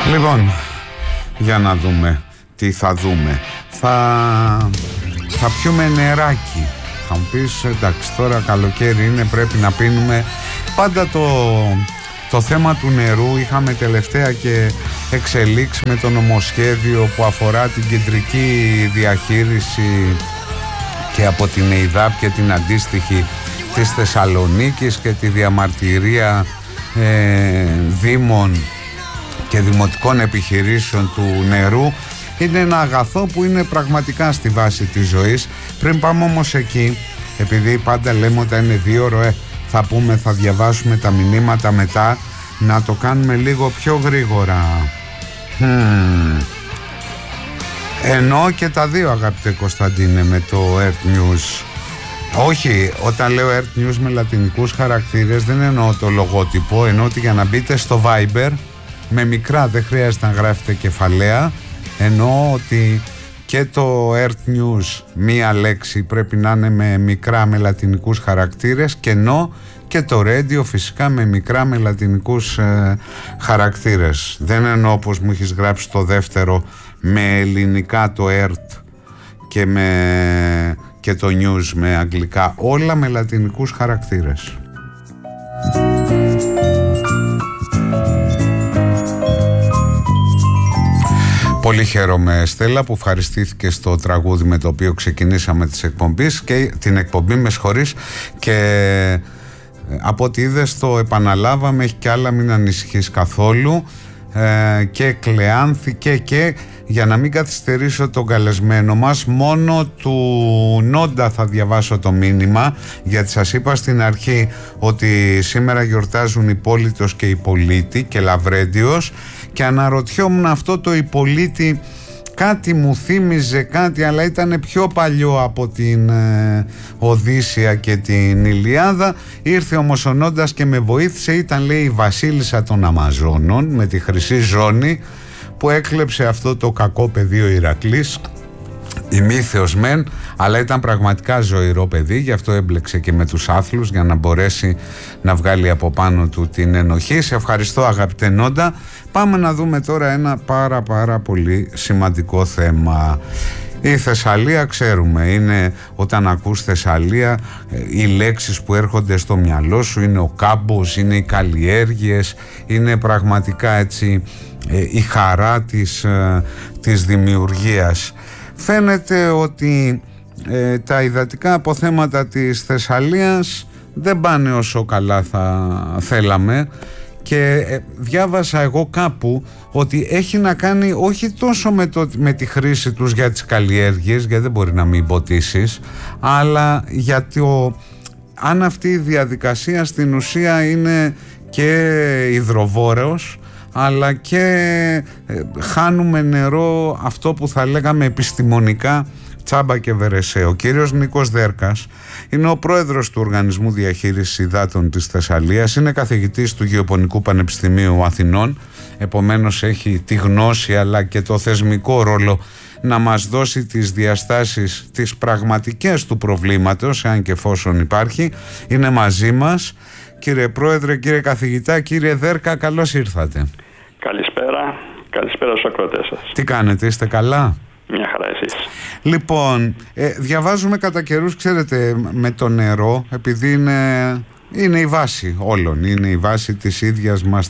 Λοιπόν, για να δούμε τι θα δούμε. Θα πιούμε νεράκι. Θα μου πεις, εντάξει, τώρα καλοκαίρι είναι, πρέπει να πίνουμε. Πάντα το θέμα του νερού είχαμε τελευταία και εξελίξει με το νομοσχέδιο που αφορά την κεντρική διαχείριση και από την ΕΙΔΑΠ και την αντίστοιχη της Θεσσαλονίκης και τη διαμαρτυρία δήμων και δημοτικών επιχειρήσεων του νερού. Είναι ένα αγαθό που είναι πραγματικά στη βάση της ζωής. Πριν πάμε όμως εκεί, επειδή πάντα λέμε όταν είναι 2ωρο, θα διαβάσουμε τα μηνύματα μετά, να το κάνουμε λίγο πιο γρήγορα. Εννοώ και τα δύο, αγαπητέ Κωνσταντίνε, με το Earth News. Όχι, όταν λέω Earth News με λατινικούς χαρακτήρες δεν εννοώ το λογότυπο, εννοώ ότι για να μπείτε στο Viber με μικρά, δεν χρειάζεται να γράφετε κεφαλαία, εννοώ ότι και το Earth News μία λέξη πρέπει να είναι με μικρά με λατινικούς χαρακτήρες, και ενώ και το Radio φυσικά με μικρά με λατινικούς χαρακτήρες. Δεν εννοώ όπως μου έχεις γράψει το δεύτερο με ελληνικά το Earth και το News με αγγλικά, όλα με λατινικούς χαρακτήρες. Πολύ χαίρομαι, Στέλλα, που ευχαριστήθηκε στο τραγούδι με το οποίο ξεκινήσαμε την εκπομπή, με συγχωρείς, και από ό,τι είδες το επαναλάβαμε, έχει κι άλλα, μην ανησυχείς καθόλου, και κλεάνθηκε, και για να μην καθυστερήσω τον καλεσμένο μας, μόνο του Νόντα θα διαβάσω το μήνυμα, γιατί σας είπα στην αρχή ότι σήμερα γιορτάζουν η Πόλητος και η Πολίτη και Λαβρέντιος, και αναρωτιόμουν αυτό το Υπολίτη, κάτι μου θύμιζε κάτι, αλλά ήταν πιο παλιό από την Οδύσσεια και την Ηλιάδα. Ήρθε όμως ο Νόντας και με βοήθησε. Ήταν, λέει, η βασίλισσα των Αμαζόνων με τη χρυσή ζώνη που έκλεψε αυτό το κακό παιδί ο Ηρακλής. Ημίθεος μεν, αλλά ήταν πραγματικά ζωηρό παιδί, γι' αυτό έμπλεξε και με τους άθλους για να μπορέσει να βγάλει από πάνω του την ενοχή. Σε ευχαριστώ, αγαπητέ Νόντα. Πάμε να δούμε τώρα ένα πάρα πολύ σημαντικό θέμα. Η Θεσσαλία, ξέρουμε, είναι, όταν ακούς Θεσσαλία, οι λέξεις που έρχονται στο μυαλό σου είναι ο κάμπος, είναι οι καλλιέργειες, είναι πραγματικά έτσι η χαρά της δημιουργίας. Φαίνεται ότι τα υδατικά αποθέματα της Θεσσαλίας δεν πάνε όσο καλά θα θέλαμε, και διάβασα εγώ κάπου ότι έχει να κάνει όχι τόσο με τη χρήση τους για τις καλλιέργειες, γιατί δεν μπορεί να μην ποτίσεις, αλλά γιατί αν αυτή η διαδικασία στην ουσία είναι και υδροβόρεος, αλλά και χάνουμε νερό, αυτό που θα λέγαμε επιστημονικά τσάμπα και βερεσέ. Ο κύριος Νίκος Δέρκας είναι ο πρόεδρος του Οργανισμού Διαχείρισης Υδάτων της Θεσσαλίας, είναι καθηγητής του Γεωπονικού Πανεπιστημίου Αθηνών, επομένως έχει τη γνώση αλλά και το θεσμικό ρόλο να μας δώσει τις διαστάσεις, τις πραγματικές του προβλήματος, αν και εφόσον υπάρχει. Είναι μαζί μας. Κύριε Πρόεδρε, κύριε καθηγητά, κύριε Δέρκα, καλώς ήρθατε. Καλησπέρα στους ακροατές σας. Τι κάνετε, είστε καλά? Μια χαρά, εσείς? Λοιπόν, διαβάζουμε κατά καιρούς, ξέρετε, με το νερό, επειδή είναι η βάση όλων, είναι η βάση της ίδιας μας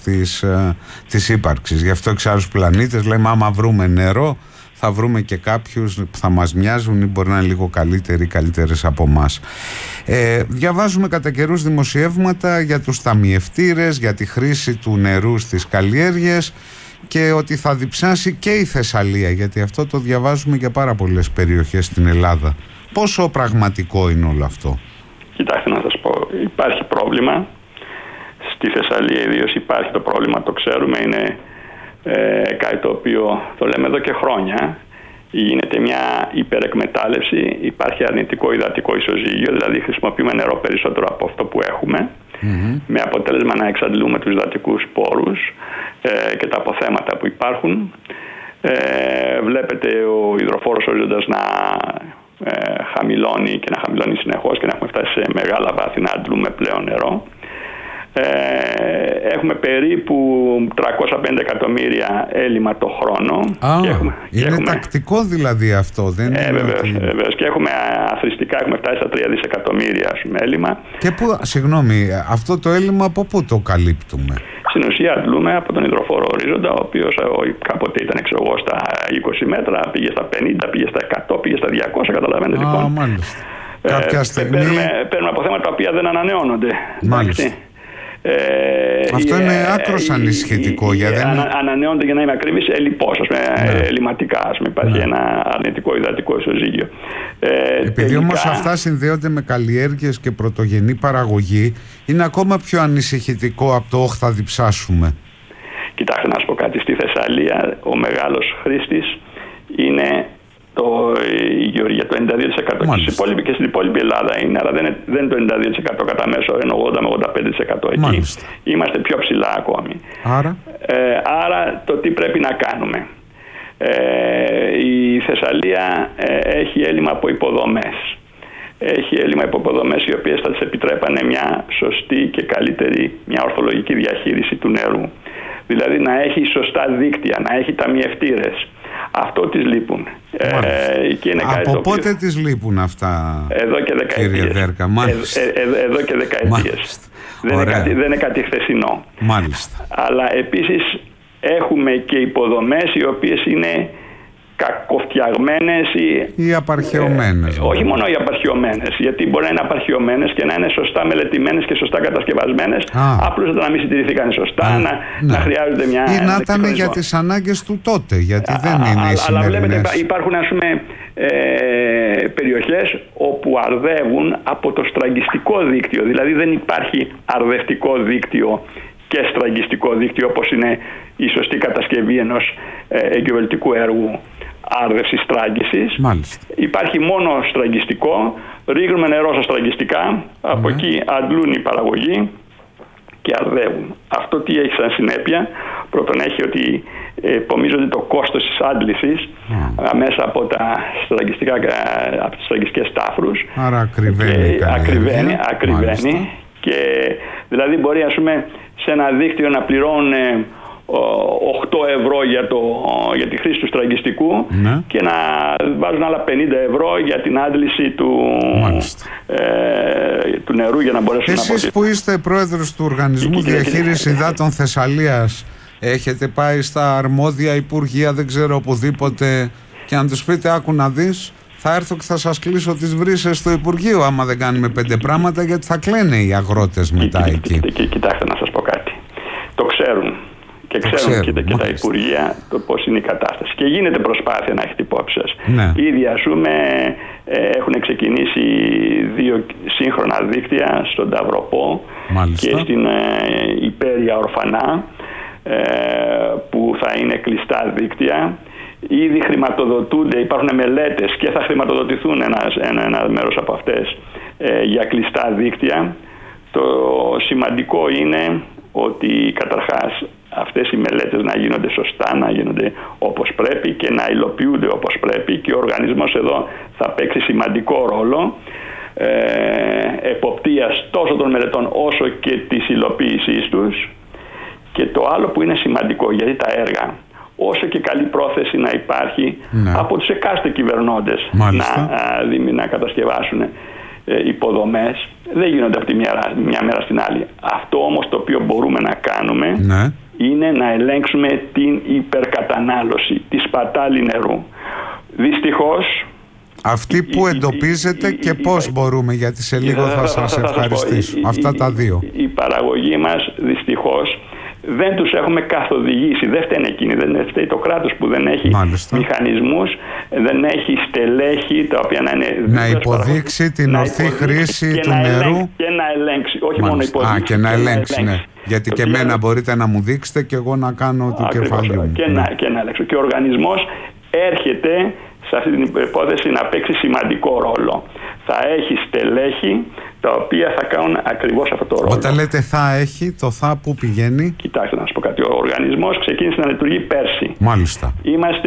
της ύπαρξης. Γι' αυτό εξ άλλους πλανήτες λέμε, άμα βρούμε νερό θα βρούμε και κάποιους που θα μας μοιάζουν ή μπορεί να είναι λίγο καλύτεροι ή καλύτερες από εμάς. Διαβάζουμε κατά καιρούς δημοσιεύματα για τους ταμιευτήρες, για τη χρήση του νερού στις καλλιέργειες, και ότι θα διψάσει και η Θεσσαλία, γιατί αυτό το διαβάζουμε για πάρα πολλές περιοχές στην Ελλάδα. Πόσο πραγματικό είναι όλο αυτό? Κοιτάξτε, να σας πω, υπάρχει πρόβλημα στη Θεσσαλία, ιδίως υπάρχει το πρόβλημα, το ξέρουμε, είναι κάτι το οποίο το λέμε εδώ και χρόνια. Γίνεται μια υπερεκμετάλλευση, υπάρχει αρνητικό υδατικό ισοζύγιο, δηλαδή χρησιμοποιούμε νερό περισσότερο από αυτό που έχουμε, με αποτέλεσμα να εξαντλούμε τους υδατικούς πόρους και τα αποθέματα που υπάρχουν. Βλέπετε ο υδροφόρος ορίζοντας να χαμηλώνει και να χαμηλώνει συνεχώς, και να έχουμε φτάσει σε μεγάλα βάθη να αντλούμε πλέον νερό. Έχουμε περίπου 350 εκατομμύρια έλλειμμα το χρόνο. Είναι τακτικό δηλαδή αυτό, δεν είναι? Βεβαίως. Και έχουμε αθροιστικά, έχουμε φτάσει στα 3 δισεκατομμύρια έλλειμμα. Και πού, συγγνώμη, αυτό το έλλειμμα από πού το καλύπτουμε? Στην ουσία αντλούμε από τον υδροφόρο ορίζοντα, ο οποίος κάποτε ήταν στα 20 μέτρα, πήγε στα 50, πήγε στα 100, πήγε στα 200, καταλαβαίνετε λοιπόν. Μάλιστα. Κάποια στιγμή... Παίρνουμε από θέματα τα οποία δεν ανανεώνονται. Μάλιστα. Αυτό είναι άκρος ανησυχητικό. Ανανεώνται, για να είμαι ακριβής, ελλειπώς, ελληματικά. Υπάρχει ένα αρνητικό υδατικό ισοζύγιο. Επειδή όμως αυτά συνδέονται με καλλιέργειες και πρωτογενή παραγωγή, είναι ακόμα πιο ανησυχητικό από το θα διψάσουμε. Κοιτάξτε να σας πω κάτι. Στη Θεσσαλία ο μεγάλος χρήστης είναι η γεωργία, το 92%. Και στην υπόλοιπη Ελλάδα είναι, αλλά δεν είναι το 92% κατά μέσο, είναι 80 με 85% εκεί. Μάλιστα. Είμαστε πιο ψηλά ακόμη. Άρα το τι πρέπει να κάνουμε. Η Θεσσαλία έχει έλλειμμα από υποδομές. Έχει έλλειμμα από υποδομές οι οποίες θα της επιτρέπανε μια σωστή και καλύτερη, μια ορθολογική διαχείριση του νερού. Δηλαδή να έχει σωστά δίκτυα, να έχει ταμιευτήρες. Αυτό τις λείπουν. Και είναι από πότε τις λείπουν αυτά? Εδώ και δεκαετίες. Κύριε Δέρκα, εδώ και δεκαετίες. Δεν είναι κάτι χθεσινό. Μάλιστα. Αλλά επίσης έχουμε και υποδομές οι οποίες είναι κακοφτιαγμένες ή απαρχαιωμένες. Όχι μόνο οι απαρχαιωμένες, γιατί μπορεί να είναι απαρχαιωμένες και να είναι σωστά μελετημένες και σωστά κατασκευασμένες, απλώς να μην συντηρηθήκαν σωστά, να χρειάζονται μια... Ή να ήταν για τις ανάγκες του τότε, γιατί δεν είναι οι σημερινές. Αλλά βλέπετε, υπάρχουν ας πούμε περιοχές όπου αρδεύουν από το στραγγιστικό δίκτυο, δηλαδή δεν υπάρχει αρδευτικό δίκτυο και στραγγιστικό δίκτυο όπως είναι η σωστή κατασκευή ενός εγκυβελτικού έργου άρδευσης στράγγισης. Υπάρχει μόνο στραγγιστικό, ρίχνουμε νερό στα στραγγιστικά, από εκεί αντλούν οι παραγωγοί και αρδεύουν. Αυτό τι έχει σαν συνέπεια? Πρώτον έχει ότι επομίζονται το κόστος της άντλησης μέσα από από τις στραγγιστικές τάφρους. Άρα ακριβένει. Και δηλαδή μπορεί ας πούμε σε ένα δίκτυο να πληρώνουν 8 ευρώ για τη χρήση του στραγγιστικού και να βάζουν άλλα 50 ευρώ για την άντληση του νερού για να μπορέσουν να... Εσείς που είστε πρόεδρος του Οργανισμού Διαχείρισης Υδάτων Θεσσαλίας, έχετε πάει στα αρμόδια υπουργεία, δεν ξέρω, οπουδήποτε, και αν τους πείτε άκου να δεις, θα έρθω και θα σας κλείσω τις βρύσες στο Υπουργείο άμα δεν κάνουμε 5 πράγματα, γιατί θα κλαίνε οι αγρότες μετά εκεί. Κοιτάξτε να σας πω κάτι. Το ξέρουν. Και ξέρουν και τα Υπουργεία το πώς είναι η κατάσταση. Και γίνεται προσπάθεια να έχετε υπόψη σας. Ήδη ας πούμε έχουν ξεκινήσει 2 σύγχρονα δίκτυα στον Ταυροπό και στην Υπέρεια Ορφανά που θα είναι κλειστά δίκτυα. Ήδη χρηματοδοτούνται, υπάρχουν μελέτες και θα χρηματοδοτηθούν ένα μέρος από αυτές για κλειστά δίκτυα. Το σημαντικό είναι ότι καταρχάς αυτές οι μελέτες να γίνονται σωστά, να γίνονται όπως πρέπει και να υλοποιούνται όπως πρέπει, και ο οργανισμός εδώ θα παίξει σημαντικό ρόλο εποπτείας τόσο των μελετών όσο και της υλοποίησής τους. Και το άλλο που είναι σημαντικό, γιατί τα έργα, όσο και καλή πρόθεση να υπάρχει από τους εκάστοτε κυβερνώντες να κατασκευάσουν υποδομές, δεν γίνονται από τη μια μέρα στην άλλη. Αυτό όμως το οποίο μπορούμε να κάνουμε είναι να ελέγξουμε την υπερκατανάλωση, τη σπατάλη νερού. Δυστυχώς αυτή που εντοπίζετε και πώς μπορούμε, γιατί σε λίγο θα σας ευχαριστήσω. Αυτά τα δύο. Η παραγωγή μας δυστυχώς δεν τους έχουμε καθοδηγήσει. Δεν φταίνε εκείνοι, δεν φταίει το κράτος που δεν έχει μηχανισμούς, δεν έχει στελέχη τα οποία να υποδείξει την ορθή χρήση του νερού και να ελέγξει. Όχι μόνο υποδείξει. Και να ελέγξει, ναι. Γιατί και εμένα μπορείτε να μου δείξετε και εγώ να κάνω του κεφαλιού μου. Και να ελέγξω. Και ο οργανισμός έρχεται σε αυτή την υπόθεση να παίξει σημαντικό ρόλο. Θα έχει στελέχη τα οποία θα κάνουν ακριβώς αυτό το ρόλο. Όταν λέτε θα έχει, το θα που πηγαίνει? Κοιτάξτε να σας πω κάτι. Ο οργανισμός ξεκίνησε να λειτουργεί πέρσι. Μάλιστα. Είμαστε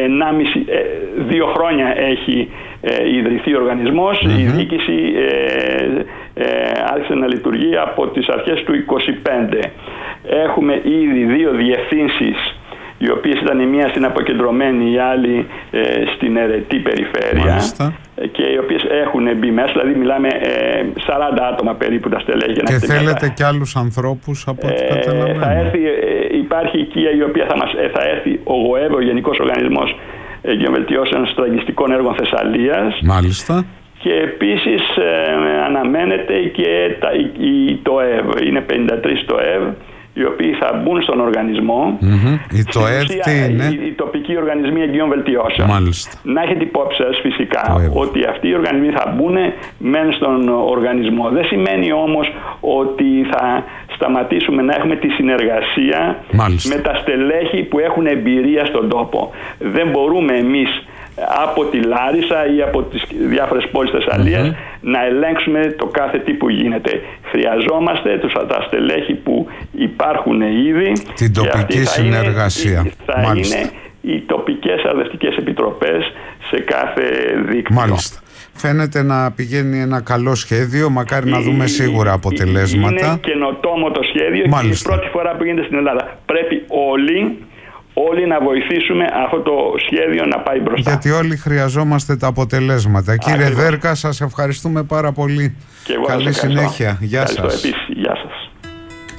2 χρόνια έχει ιδρυθεί ο οργανισμός. Η διοίκηση άρχισε να λειτουργεί από τις αρχές του 2025. Έχουμε ήδη 2 διευθύνσεις, οι οποίες ήταν η μία στην αποκεντρωμένη, η άλλη στην αιρετή περιφέρεια. Μάλιστα. Και οι οποίες έχουν μπει μέσα, δηλαδή μιλάμε 40 άτομα περίπου τα στελέχη. Και θέλετε και άλλους ανθρώπους από ό,τι καταλαβαίνω? Θα έρθει, υπάρχει οικία η οποία θα έρθει ο ΓΟΕΒ, ο Γενικός Οργανισμός Γεωβελτιώσεων Στραγγιστικών Έργων Θεσσαλίας. Μάλιστα. Και επίσης αναμένεται και το ΕΒ, είναι 53 το ΕΒ, οι οποίοι θα μπουν στον οργανισμό. Η ΤΟΕΒ τι είναι? Οι τοπικοί οργανισμοί εγγύων βελτιώσεων. Μάλιστα. Να έχετε υπόψη σας φυσικά ότι αυτοί οι οργανισμοί θα μπουν μεν στον οργανισμό. Δεν σημαίνει όμως ότι θα σταματήσουμε να έχουμε τη συνεργασία με τα στελέχη που έχουν εμπειρία στον τόπο. Δεν μπορούμε εμείς από τη Λάρισα ή από τις διάφορες πόλεις Θεσσαλίας να ελέγξουμε το κάθε τι που γίνεται. Χρειαζόμαστε τα στελέχη που υπάρχουν ήδη. Την τοπική συνεργασία. Θα είναι οι τοπικές αρδευτικές επιτροπές σε κάθε δίκτυο. Μάλιστα. Φαίνεται να πηγαίνει ένα καλό σχέδιο, μακάρι να δούμε σίγουρα αποτελέσματα. Είναι καινοτόμο το σχέδιο. Και η πρώτη φορά που γίνεται στην Ελλάδα. Πρέπει όλοι να βοηθήσουμε αυτό το σχέδιο να πάει μπροστά. Γιατί όλοι χρειαζόμαστε τα αποτελέσματα. Κύριε Δέρκα, σας ευχαριστούμε πάρα πολύ. Και εγώ καλή συνέχεια. Γεια σας. Επίσης. Γεια σας.